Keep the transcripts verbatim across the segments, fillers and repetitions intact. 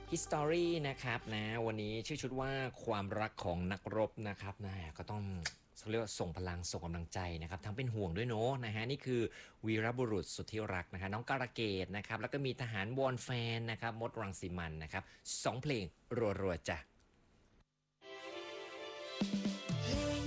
History นะครับนะวันนี้ชื่อชุดว่าความรักของนักรบนะครับนะก็ต้องเรียกว่าส่งพลังส่งกำลังใจนะครับทั้งเป็นห่วงด้วยเนาะนะฮะนี่คือวีรบุรุษสุดที่รักนะฮะน้องการะเกดนะครับแล้วก็มีทหารวอนแฟนนะครับมดรังสีมันนะครับสองเพลงรัวๆจ้ะเพลง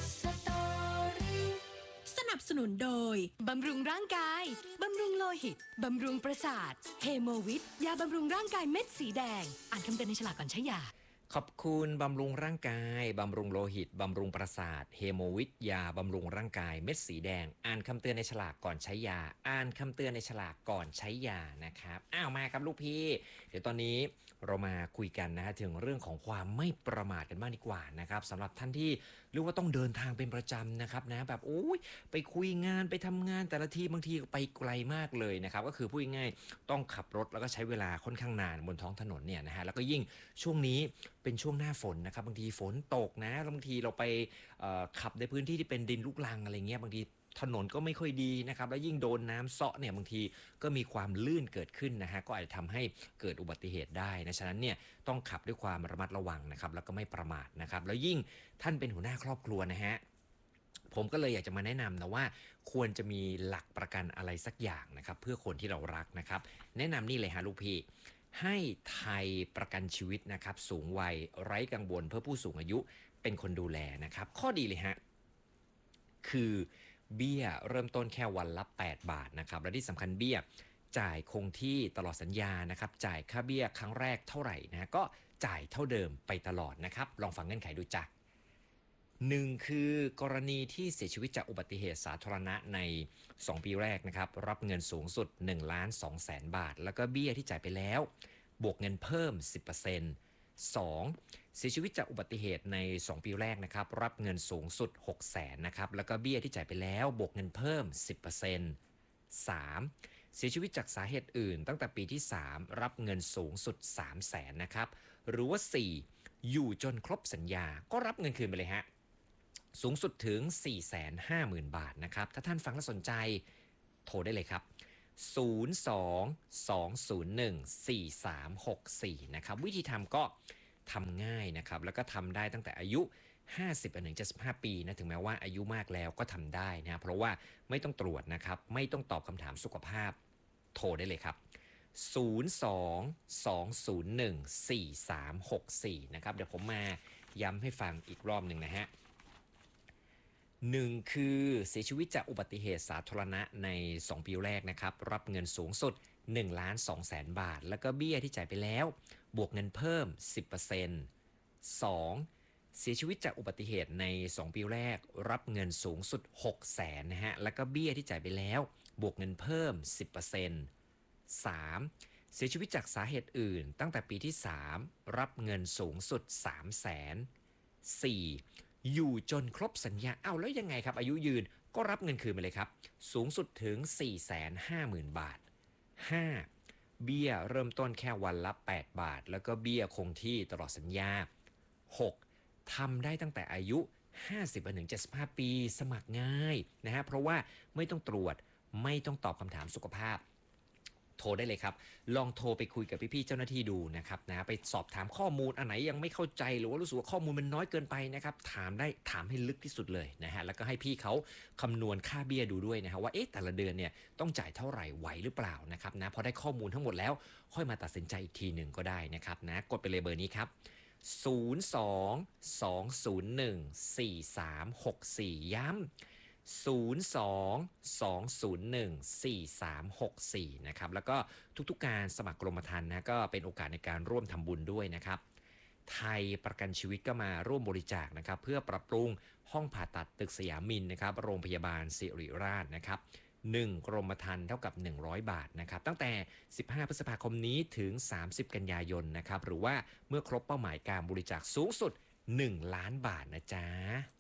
History สนับสนุนโดย บำรุงร่างกาย บำรุงโลหิต บำรุงประสาท เฮโมวิทยาบำรุงร่างกายเม็ดสีแดง อ่านคำเตือนในฉลากก่อนใช้ยาขอบคุณบำรุงร่างกายบำรุงโลหิตบำรุงประสาทเฮโมวิทยาบำรุงร่างกายเม็ดสีแดงอ่านคำเตือนในฉลากก่อนใช้ยาอ่านคำเตือนในฉลากก่อนใช้ยานะครับอ้าวมาครับลูกพี่เดี๋ยวตอนนี้เรามาคุยกันนะฮะถึงเรื่องของความไม่ประมาทกันบ้างดีกว่านะครับสำหรับท่านที่เรียกว่าต้องเดินทางเป็นประจำนะครับนะแบบโอ้ยไปคุยงานไปทำงานแต่ละทีบางทีไปไกลมากเลยนะครับก็คือพูดง่ายๆต้องขับรถแล้วก็ใช้เวลาค่อนข้างนานบนท้องถนนเนี่ยนะฮะแล้วก็ยิ่งช่วงนี้เป็นช่วงหน้าฝนนะครับบางทีฝนตกนะบางทีเราไปขับในพื้นที่ที่เป็นดินลูกรังอะไรเงี้ยบางทีถนนก็ไม่ค่อยดีนะครับแล้วยิ่งโดนน้ำเซาะเนี่ยบางทีก็มีความลื่นเกิดขึ้นนะฮะก็อาจจะทำให้เกิดอุบัติเหตุได้นะฉะนั้นเนี่ยต้องขับด้วยความระมัดระวังนะครับแล้วก็ไม่ประมาทนะครับแล้วยิ่งท่านเป็นหัวหน้าครอบครัวนะฮะผมก็เลยอยากจะมาแนะนำนะว่าควรจะมีหลักประกันอะไรสักอย่างนะครับเพื่อคนที่เรารักนะครับแนะนำนี่เลยฮะลูกพี่ให้ไทยประกันชีวิตนะครับสูงวัยไร้กังวลเพื่อผู้สูงอายุเป็นคนดูแลนะครับข้อดีเลยฮะคือเบี้ยเริ่มต้นแค่วันละแปดบาทนะครับและที่สำคัญเบี้ยจ่ายคงที่ตลอดสัญญานะครับจ่ายค่าเบี้ยครั้งแรกเท่าไหร่นะก็จ่ายเท่าเดิมไปตลอดนะครับลองฟังเงื่อนไขดูจ้ะหนึ่งคือกรณีที่เสียชีวิตจากอุบัติเหตุสาธารณะในสองปีแรกนะครับรับเงินสูงสุดหนึ่งล้านสองแสนบาทแล้วก็เบี้ยที่จ่ายไปแล้วบวกเงินเพิ่ม สิบเปอร์เซ็นต์ สองเสียชีวิตจากอุบัติเหตุในสองปีแรกนะครับรับเงินสูงสุดหกแสนนะครับแล้วก็เบี้ยที่จ่ายไปแล้วบวกเงินเพิ่ม สิบเปอร์เซ็นต์ สามเสียชีวิตจากสาเหตุอื่นตั้งแต่ปีที่สามรับเงินสูงสุดสามแสนนะครับหรือว่าสี่อยู่จนครบสัญญาก็รับเงินคืนไปเลยฮะสูงสุดถึง สี่แสนห้าหมื่น บาทนะครับถ้าท่านฟังแล้วสนใจโทรได้เลยครับศูนย์ สอง สอง ศูนย์ หนึ่ง สี่ สาม หก สี่นะครับวิธีทำก็ทำง่ายนะครับแล้วก็ทำได้ตั้งแต่อายุห้าสิบถึงเจ็ดสิบห้าปีนะถึงแม้ว่าอายุมากแล้วก็ทำได้นะเพราะว่าไม่ต้องตรวจนะครับไม่ต้องตอบคำถามสุขภาพโทรได้เลยครับศูนย์ สอง สอง ศูนย์ หนึ่ง สี่ สาม หก สี่นะครับเดี๋ยวผมมาย้ำให้ฟังอีกรอบหนึ่งนะฮะหนึ่งคือเสียชีวิตจากอุบัติเหตุสาธารณะในสองปีแรกนะครับรับเงินสูงสุดหนึ่งล้านสองแสนบาทแล้วก็เบี้ยที่จ่ายไปแล้วบวกเงินเพิ่ม สิบเปอร์เซ็นต์ สองเสียชีวิตจากอุบัติเหตุในสองปีแรกรับเงินสูงสุดหกแสนนะฮะแล้วก็เบี้ยที่จ่ายไปแล้วบวกเงินเพิ่ม สิบเปอร์เซ็นต์ สามเสียชีวิตจากสาเหตุอื่นตั้งแต่ปีที่สามรับเงินสูงสุดสามแสน สี่อยู่จนครบสัญญาอ้าวแล้วยังไงครับอายุยืนก็รับเงินคืนไปเลยครับสูงสุดถึง สี่แสนห้าหมื่น บาท ห้าเบี้ยเริ่มต้นแค่วันละแปดบาทแล้วก็เบี้ยคงที่ตลอดสัญญา หกทำได้ตั้งแต่อายุห้าสิบถึงเจ็ดสิบห้าปีสมัครง่ายนะฮะเพราะว่าไม่ต้องตรวจไม่ต้องตอบคำถามสุขภาพโทรได้เลยครับลองโทรไปคุยกับพี่ๆเจ้าหน้าที่ดูนะครับนะไปสอบถามข้อมูลอันไหนยังไม่เข้าใจหรือว่ารู้สึกว่าข้อมูลมันน้อยเกินไปนะครับถามได้ถามให้ลึกที่สุดเลยนะฮะแล้วก็ให้พี่เขาคำนวณค่าเบี้ยดูด้วยนะฮะว่าเอ๊ะแต่ละเดือนเนี่ยต้องจ่ายเท่าไหร่ไหวหรือเปล่านะครับนะพอได้ข้อมูลทั้งหมดแล้วค่อยมาตัดสินใจอีกทีหนึ่งก็ได้นะครับนะกดไปเลยเบอร์นี้ครับศูนย์ สอง สอง ศูนย์ หนึ่ง สี่ สาม หก สี่ย้ำศูนย์ สอง สอง ศูนย์ หนึ่ง สี่ สาม หก สี่นะครับแล้วก็ทุกๆการสมัครกรมธรรม์นะก็เป็นโอกาสในการร่วมทำบุญด้วยนะครับไทยประกันชีวิตก็มาร่วมบริจาคนะครับเพื่อปรับปรุงห้องผ่าตัดตึกสยามมินนะครับโรงพยาบาลศิริราชนะครับหนึ่งกรมธรรม์เท่ากับหนึ่งร้อยบาทนะครับตั้งแต่สิบห้าพฤษภาคมนี้ถึงสามสิบกันยายนนะครับหรือว่าเมื่อครบเป้าหมายการบริจาคสูงสุดหนึ่งล้านบาทนะจ๊ะ